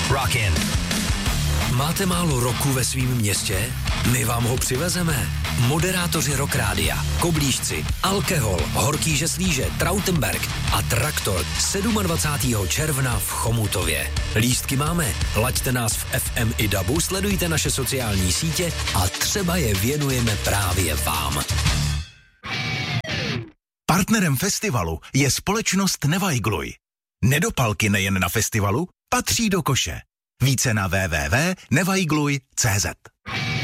Rockin'. Máte málo roku ve svém městě? My vám ho přivezeme. Moderátoři Rock Rádia, Koblížci, Alkohol, Horký Žeslíže, Trautenberg a Traktor 27. června v Chomutově. Lístky máme, laďte nás v FM i DABu, sledujte naše sociální sítě a třeba je věnujeme právě vám. Partnerem festivalu je společnost Nevajgluj. Nedopalky nejen na festivalu patří do koše. Více na www.nevajgluj.cz.